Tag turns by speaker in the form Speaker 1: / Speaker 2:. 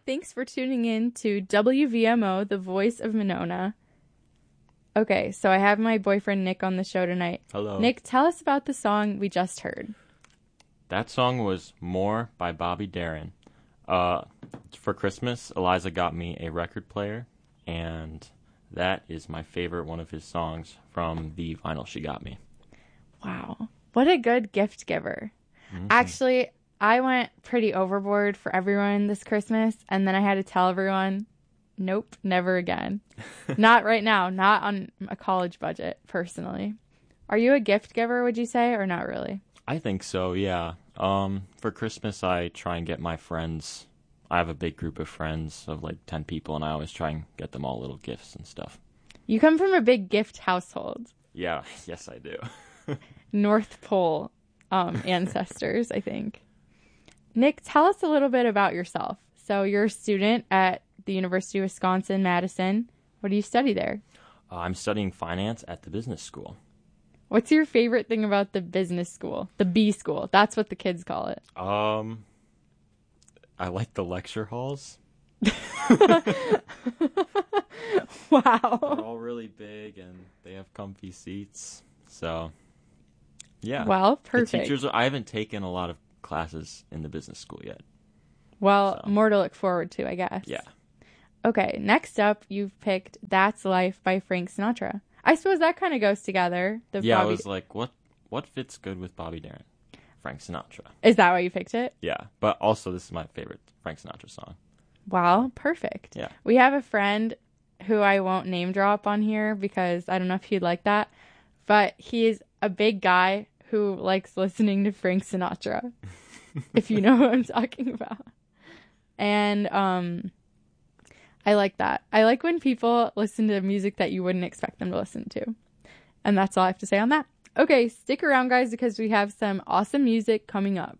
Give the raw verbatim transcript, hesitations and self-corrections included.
Speaker 1: Thanks for tuning in to W V M O, the voice of Monona. Okay, so I have my boyfriend Nick on the show tonight.
Speaker 2: Hello.
Speaker 1: Nick, tell us about the song we just heard.
Speaker 2: That song was More by Bobby Darin. Uh, for Christmas, Eliza got me a record player, and that is my favorite one of his songs from the vinyl she got me.
Speaker 1: Wow. What a good gift giver. Mm-hmm. Actually, I went pretty overboard for everyone this Christmas, and then I had to tell everyone, nope, never again. Not right now, not on a college budget, personally. Are you a gift giver, would you say, or not really?
Speaker 2: I think so, yeah. Um, for Christmas, I try and get my friends. I have a big group of friends of like ten people, and I always try and get them all little gifts and stuff.
Speaker 1: You come from a big gift household.
Speaker 2: Yeah, yes, I do.
Speaker 1: North Pole um, ancestors, I think. Nick, tell us a little bit about yourself. So you're a student at the University of Wisconsin-Madison. What do you study there?
Speaker 2: Uh, I'm studying finance at the business school.
Speaker 1: What's your favorite thing about the business school? The B school. That's what the kids call it.
Speaker 2: Um, I like the lecture halls.
Speaker 1: Wow.
Speaker 2: They're all really big and they have comfy seats. So, yeah.
Speaker 1: Well, perfect.
Speaker 2: The teachers, I haven't taken a lot of classes in the business school yet.
Speaker 1: Well,
Speaker 2: so.
Speaker 1: More to look forward to, I guess.
Speaker 2: Yeah.
Speaker 1: Okay, next up, you've picked That's Life by Frank Sinatra. I suppose that kind of goes together. The
Speaker 2: yeah,
Speaker 1: Bobby...
Speaker 2: I was like, what What fits good with Bobby Darin? Frank Sinatra.
Speaker 1: Is that why you picked it?
Speaker 2: Yeah, but also this is my favorite Frank Sinatra song.
Speaker 1: Wow, perfect.
Speaker 2: Yeah.
Speaker 1: We have a friend who I won't name drop on here because I don't know if he'd like that, but he is a big guy who likes listening to Frank Sinatra, if you know what I'm talking about. And um, I like that. I like when people listen to music that you wouldn't expect them to listen to. And that's all I have to say on that. Okay, stick around, guys, because we have some awesome music coming up.